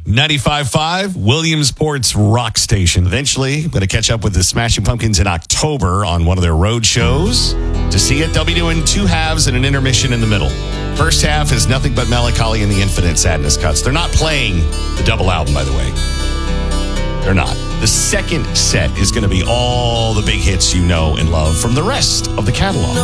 95.5, Williamsport's rock station. Eventually, going to catch up with the Smashing Pumpkins in October on one of their road shows. To see it, they'll be doing two halves and an intermission in the middle. First half is Nothing But Melancholy and the Infinite Sadness cuts. They're not playing the double album, by the way. They're not. The second set is going to be all the big hits you know and love from the rest of the catalog.